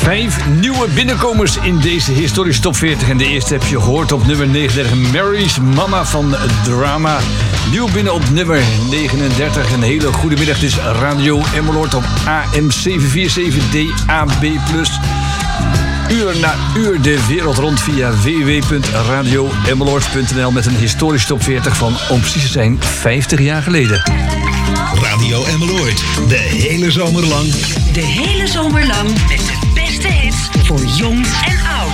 5 nieuwe binnenkomers in deze historische top 40. En de eerste heb je gehoord op nummer 39. Mary's Mama van Drama. Nieuw binnen op nummer 39. Een hele goede middag. Het is Radio Emmeloord op AM 747 DAB+. Uur na uur de wereld rond via www.radioemmeloord.nl met een historische top 40 van, om precies te zijn, 50 jaar geleden. Radio Emmeloord, de hele zomer lang. De hele zomer lang met de beste hits voor jong en oud.